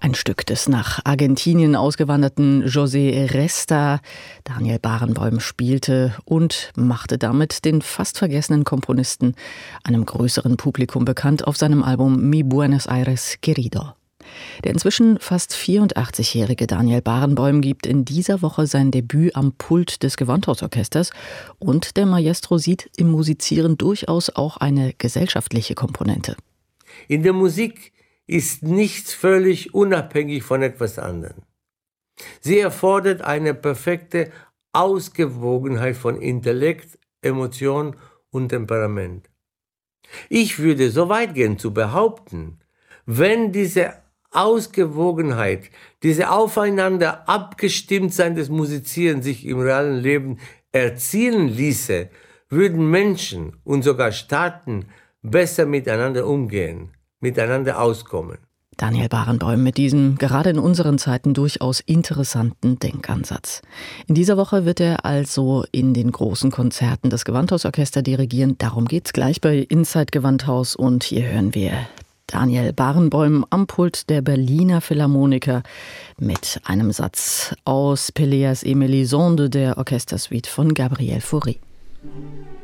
Ein Stück des nach Argentinien ausgewanderten José Resta. Daniel Barenboim spielte und machte damit den fast vergessenen Komponisten einem größeren Publikum bekannt auf seinem Album Mi Buenos Aires Querido. Der inzwischen fast 84-jährige Daniel Barenboim gibt in dieser Woche sein Debüt am Pult des Gewandhausorchesters und der Maestro sieht im Musizieren durchaus auch eine gesellschaftliche Komponente. In der Musik ist nichts völlig unabhängig von etwas anderem. Sie erfordert eine perfekte Ausgewogenheit von Intellekt, Emotion und Temperament. Ich würde so weit gehen zu behaupten, wenn diese Ausgewogenheit, diese aufeinander Abgestimmtsein des Musizierens sich im realen Leben erzielen ließe, würden Menschen und sogar Staaten besser miteinander umgehen, miteinander auskommen. Daniel Barenboim mit diesem gerade in unseren Zeiten durchaus interessanten Denkansatz. In dieser Woche wird er also in den großen Konzerten des Gewandhausorchester dirigieren. Darum geht's gleich bei Inside Gewandhaus und hier hören wir Daniel Barenboim am Pult der Berliner Philharmoniker mit einem Satz aus Pelléas et Mélisande der Orchestersuite von Gabriel Fauré.